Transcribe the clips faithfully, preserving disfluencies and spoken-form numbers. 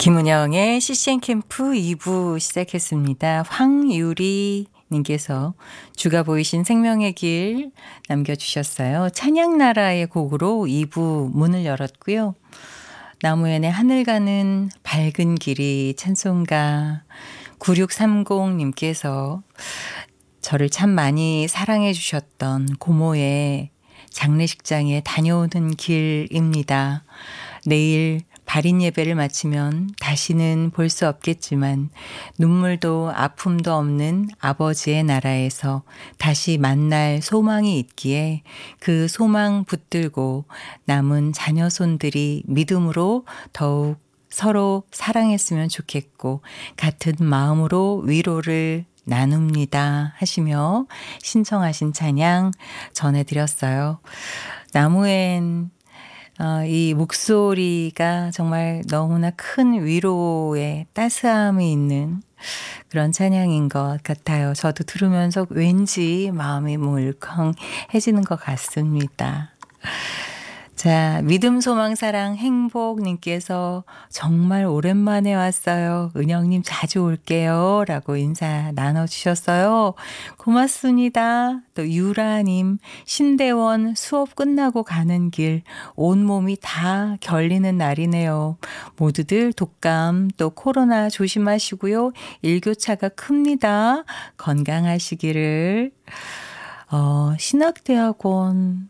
김은영의 씨씨엔 캠프 이 부 시작했습니다. 황유리 님께서 주가 보이신 생명의 길 남겨주셨어요. 찬양나라의 곡으로 이 부 문을 열었고요. 나무엔의 하늘 가는 밝은 길이 찬송가 구육삼공 님께서 저를 참 많이 사랑해 주셨던 고모의 장례식장에 다녀오는 길입니다. 내일 발인 예배를 마치면 다시는 볼 수 없겠지만 눈물도 아픔도 없는 아버지의 나라에서 다시 만날 소망이 있기에 그 소망 붙들고 남은 자녀손들이 믿음으로 더욱 서로 사랑했으면 좋겠고 같은 마음으로 위로를 나눕니다 하시며 신청하신 찬양 전해드렸어요. 나무엔 어, 이 목소리가 정말 너무나 큰 위로의 따스함이 있는 그런 찬양인 것 같아요. 저도 들으면서 왠지 마음이 물컹해지는 것 같습니다. 자, 믿음, 소망, 사랑, 행복 님께서 정말 오랜만에 왔어요. 은영님 자주 올게요. 라고 인사 나눠주셨어요. 고맙습니다. 또 유라님, 신대원 수업 끝나고 가는 길 온몸이 다 결리는 날이네요. 모두들 독감 또 코로나 조심하시고요. 일교차가 큽니다. 건강하시기를. 어, 신학대학원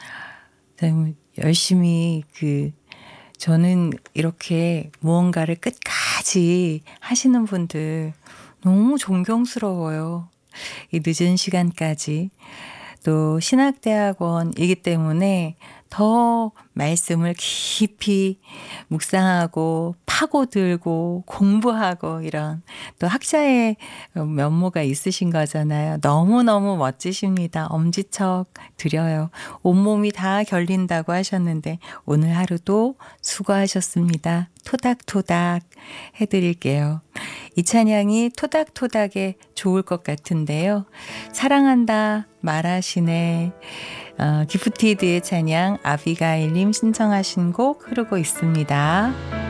열심히 그 저는 이렇게 무언가를 끝까지 하시는 분들 너무 존경스러워요. 이 늦은 시간까지 또 신학대학원이기 때문에 더 말씀을 깊이 묵상하고 파고들고 공부하고 이런 또 학자의 면모가 있으신 거잖아요. 너무너무 멋지십니다. 엄지척 드려요. 온몸이 다 결린다고 하셨는데 오늘 하루도 수고하셨습니다. 토닥토닥 해드릴게요. 이 찬양이 토닥토닥에 좋을 것 같은데요. 사랑한다 말하시네. 어, 기프티드의 찬양 아비가일님 신청하신 곡 흐르고 있습니다.